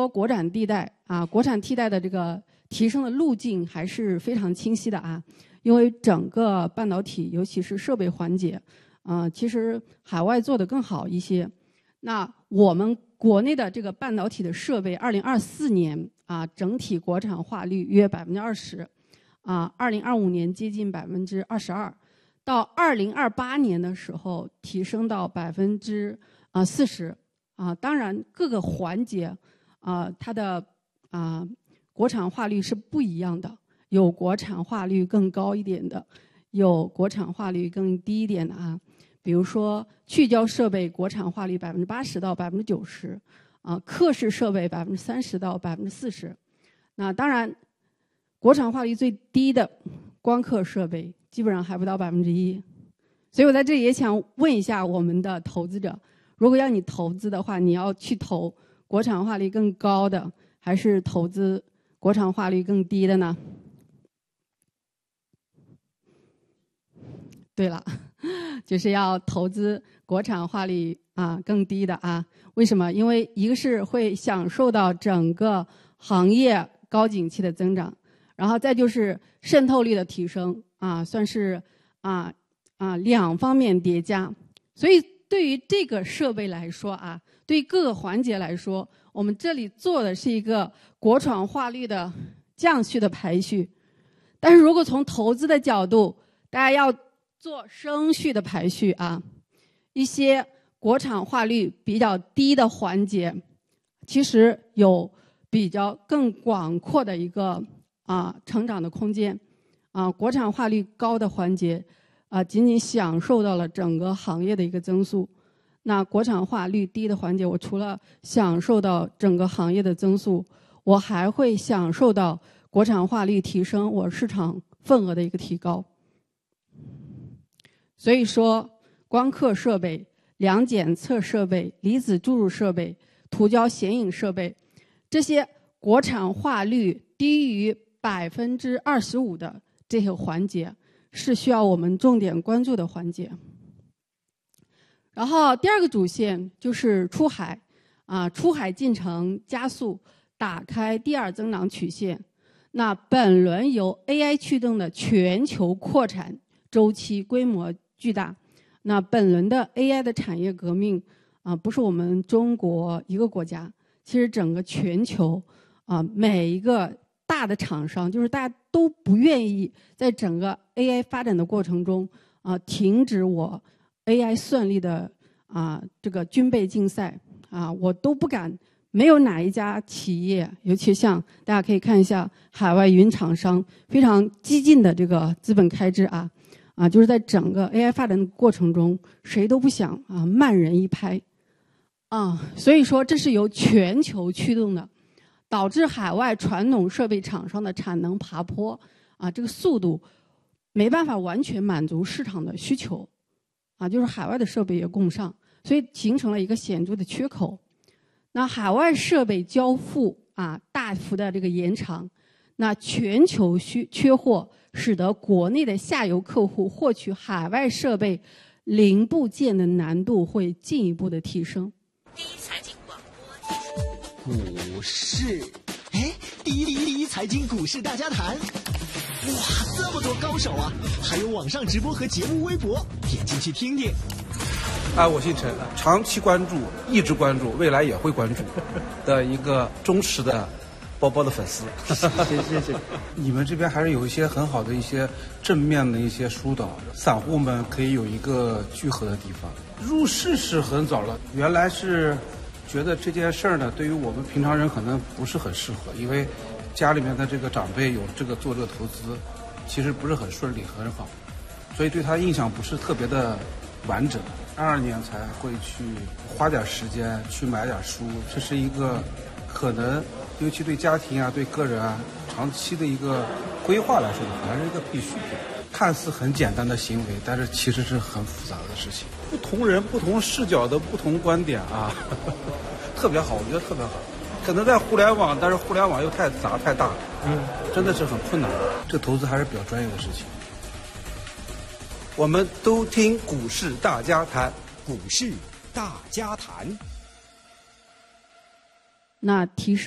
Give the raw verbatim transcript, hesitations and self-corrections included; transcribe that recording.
说国产替代啊，国产替代的这个提升的路径还是非常清晰的啊，因为整个半导体，尤其是设备环节，啊，其实海外做得更好一些。那我们国内的这个半导体的设备，二零二四年啊，整体国产化率约百分之二十，啊，二零二五年接近百分之二十二，到二零二八年的时候提升到百分之啊四十，啊，当然各个环节啊它的啊国产化率是不一样的，有国产化率更高一点的，有国产化率更低一点的啊。比如说去焦设备国产化率百分之八十到百分之九十，啊，刻式设备百分之三十到百分之四十。那当然，国产化率最低的光刻设备基本上还不到百分之一。所以我在这里也想问一下我们的投资者，如果要你投资的话，你要去投国产化率更高的，还是投资国产化率更低的呢？对了，就是要投资国产化率啊更低的啊。为什么？因为一个是会享受到整个行业高景气的增长，然后再就是渗透率的提升啊，算是啊啊两方面叠加。所以对于这个设备来说啊，对于各个环节来说，我们这里做的是一个国产化率的降序的排序。但是如果从投资的角度，大家要做升序的排序啊，一些国产化率比较低的环节，其实有比较更广阔的一个啊成长的空间啊。国产化率高的环节啊，仅仅享受到了整个行业的一个增速。那国产化率低的环节，我除了享受到整个行业的增速，我还会享受到国产化率提升我市场份额的一个提高。所以说，光刻设备、量检测设备、离子注入设备、涂胶显影设备，这些国产化率低于百分之二十五的这些环节，是需要我们重点关注的环节。然后第二个主线就是出海，啊，出海进程加速，打开第二增长曲线。那本轮由 A I 驱动的全球扩产周期规模巨大，那本轮的 A I 的产业革命啊，不是我们中国一个国家，其实整个全球啊，每一个大的厂商，就是大家都不愿意在整个 A I 发展的过程中啊，停止我 A I 算力的啊这个军备竞赛啊，我都不敢。没有哪一家企业，尤其像大家可以看一下海外云厂商非常激进的这个资本开支啊。啊，就是在整个 A I 发展的过程中，谁都不想啊慢人一拍，啊，所以说这是由全球驱动的，导致海外传统设备厂商的产能爬坡啊，这个速度没办法完全满足市场的需求，啊，就是海外的设备也供不上，所以形成了一个显著的缺口。那海外设备交付啊大幅的这个延长，那全球需缺货。使得国内的下游客户获取海外设备零部件的难度会进一步的提升。 第一财经广播股市，哎，第一第一第一财经股市大家谈，哇，这么多高手啊！还有网上直播和节目微博，点进去听听。 啊，我姓陈，长期关注，一直关注，未来也会关注的一个忠实的。包包的粉丝， 谢谢谢谢。 你们这边还是有一些很好的一些正面的一些疏导，散户们可以有一个聚合的地方。入市是很早了，原来是觉得这件事儿呢，对于我们平常人可能不是很适合，因为家里面的这个长辈有这个做这个投资，其实不是很顺利很好，所以对他印象不是特别的完整。二二年才会去花点时间去买点书，这是一个可能。尤其对家庭啊、对个人啊，长期的一个规划来说，还是一个必需品。看似很简单的行为，但是其实是很复杂的事情。不同人、不同视角的不同观点啊，呵呵特别好，我觉得特别好。可能在互联网，但是互联网又太杂太大，嗯，真的是很困难。这投资还是比较专业的事情。 我们都听股市大家谈，股市大家谈。 那提升。